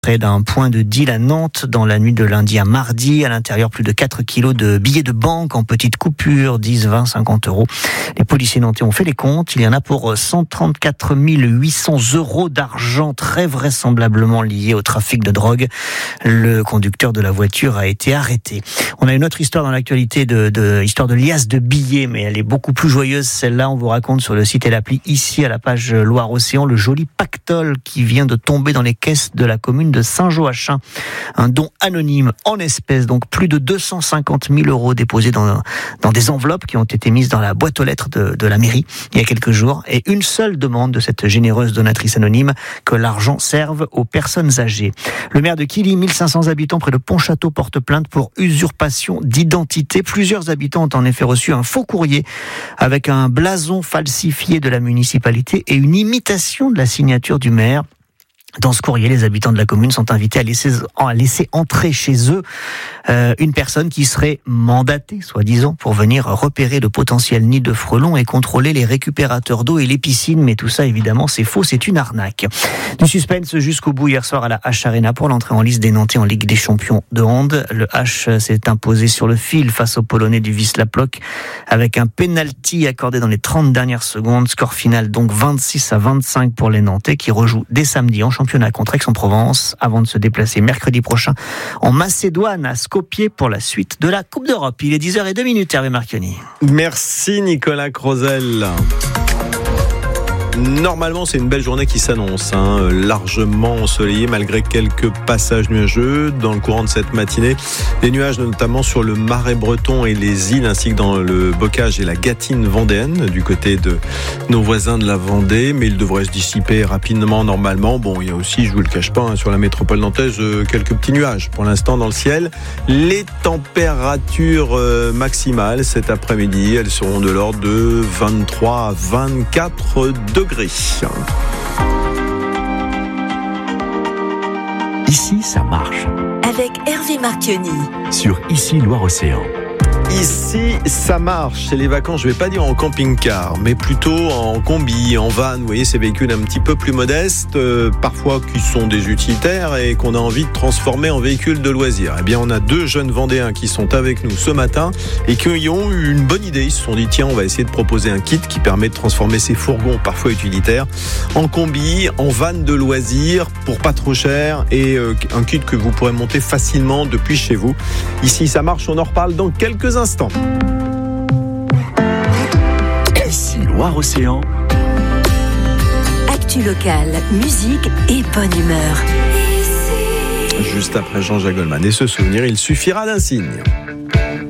Près d'un point de deal à Nantes dans la nuit de lundi à mardi. À l'intérieur, plus de 4 kilos de billets de banque en petites coupures, 10, 20, 50 euros. Les policiers nantais ont fait les comptes. Il y en a pour 134 800 euros d'argent très vraisemblablement lié au trafic de drogue. Le conducteur de la voiture a été arrêté. On a une autre histoire dans l'actualité, histoire de liasse de billets, mais elle est beaucoup plus joyeuse. Celle-là, on vous raconte sur le site et l'appli ici à la page Loire-Océan, le joli pactole qui vient de tomber dans les caisses de la commune de Saint-Joachim. Un don anonyme en espèces, donc plus de 250 000 euros déposés dans des enveloppes qui ont été mises dans la boîte aux lettres de la mairie il y a quelques jours. Et une seule demande de cette généreuse donatrice anonyme, que l'argent serve aux personnes âgées. Le maire de Quilly, 1500 habitants près de Pontchâteau, porte plainte pour usurpation d'identité. Plusieurs habitants ont en effet reçu un faux courrier avec un blason falsifié de la municipalité et une imitation de la signature du maire. Dans ce courrier, les habitants de la commune sont invités à laisser entrer chez eux une personne qui serait mandatée, soi-disant, pour venir repérer de potentiels nids de frelons et contrôler les récupérateurs d'eau et les piscines. Mais tout ça, évidemment, c'est faux, c'est une arnaque. Du suspense jusqu'au bout hier soir à la H Arena pour l'entrée en lice des Nantais en Ligue des Champions de hand. Le H s'est imposé sur le fil face aux Polonais du Wisła Płock avec un penalty accordé dans les 30 dernières secondes. Score final donc 26-25 pour les Nantais qui rejouent dès samedi en championnat contre Aix-en-Provence avant de se déplacer mercredi prochain en Macédoine à Skopje pour la suite de la Coupe d'Europe. Il est 10h02, Hervé Marchionni. Merci Nicolas Crozel. Normalement, c'est une belle journée qui s'annonce, largement ensoleillée malgré quelques passages nuageux dans le courant de cette matinée. Des nuages notamment sur le Marais breton et les îles, ainsi que dans le Bocage et la Gâtine vendéenne, du côté de nos voisins de la Vendée, mais ils devraient se dissiper rapidement normalement. Bon, il y a aussi, je vous le cache pas, sur la métropole nantaise, quelques petits nuages pour l'instant dans le ciel. Les températures maximales cet après-midi, elles seront de l'ordre de 23 à 24 degrés. Ici, ça marche. Avec Hervé Marchionni. Sur Ici Loire-Océan. Ici, ça marche. C'est les vacances, je vais pas dire en camping-car, mais plutôt en combi, en van. Vous voyez, ces véhicules un petit peu plus modestes, parfois qui sont des utilitaires et qu'on a envie de transformer en véhicules de loisirs. Eh bien, on a deux jeunes Vendéens qui sont avec nous ce matin et qui ont eu une bonne idée. Ils se sont dit, tiens, on va essayer de proposer un kit qui permet de transformer ces fourgons, parfois utilitaires, en combi, en van de loisirs, pour pas trop cher, et un kit que vous pourrez monter facilement depuis chez vous. Ici, ça marche. On en reparle dans quelques instants. Ici Loire-Océan. Actu locale, musique et bonne humeur. Juste après Jean-Jacques Goldman. Et ce souvenir, il suffira d'un signe.